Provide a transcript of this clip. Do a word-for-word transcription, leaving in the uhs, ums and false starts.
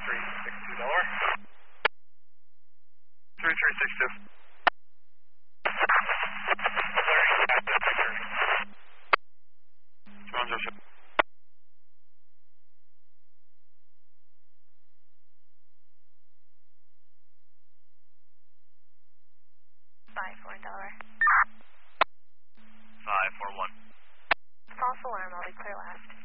three six two, Delaware. three three six two. Sponsorship. five four, Delaware. five four one. False alarm, I'll be clear last.